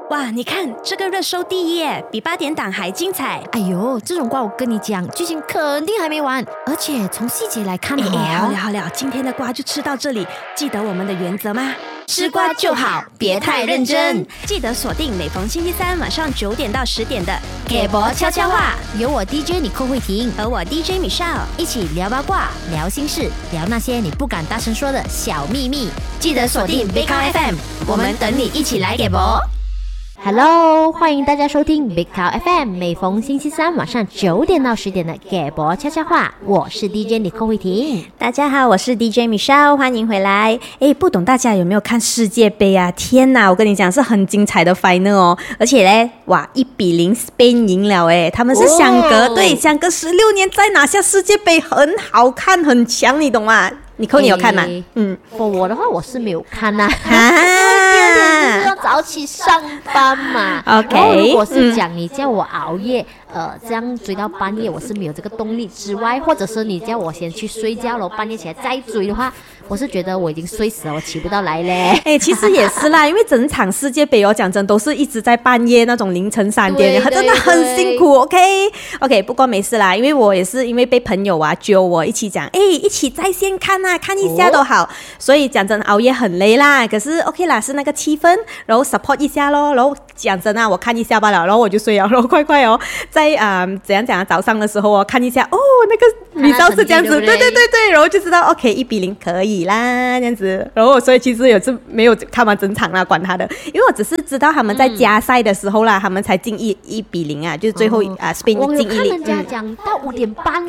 哇，你看这个热搜第一耶，比8点档还精彩。 哎呦，这种瓜我跟你讲，剧情肯定还没完，而且从细节来看好了，今天的瓜就吃到这里。记得我们的原则吗？吃瓜就好，别太认真。记得锁定每逢星期三晚上9点到10点的给博悄悄话， 有我 DJ 你寇慧婷和我 DJ Michelle 一起聊八卦、聊心事、聊那些你不敢大声说的小秘密。 记得锁定 Big Cow FM， 我们等你一起来给博。 Hello， 欢迎大家收听 Big Cow FM， 每逢星期三晚上9点到10点的给博悄悄话，我是 DJ 李寇慧婷。 大家好，我是 DJ Michelle， 欢迎回来。不懂大家有没有看世界杯啊？天哪，我跟你讲是很精彩的 final 哦，而且嘞，哇，1-0 Spain 赢了他们是相隔16年再拿下世界杯，很好看，很强，你懂吗？你有看吗？ 我的话我是没有看因为第二天就是要早起上班嘛。 OK， 然后如果是讲你叫我熬夜，这样追到半夜，我是没有这个动力之外，或者是你叫我先去睡觉了，半夜起来再追的话，我是觉得我已经睡死了，我起不到来嘞。 其实也是啦，因为整场世界杯讲真都是一直在半夜那种凌晨3点，真的很辛苦。OK， 不过没事啦，因为我也是因为被朋友揪我一起讲，一起在线看啊，看一下都好。所以讲真熬夜很累啦，可是 OK 啦，是那个气氛，然后 support 一下咯，然后讲真啊，我看一下罢了，然后我就睡了，然后快在怎样讲啊，早上的时候看一下那个比赛是这样子，对，然后就知道 OK 1-0可以啦这样子，然后所以其实也是没有看完整场啦，管他的，因为我只是知道他们在加赛的时候啦，他们才进1-0啊，就是最后Spain 进1-0。 我有看人家讲到5点半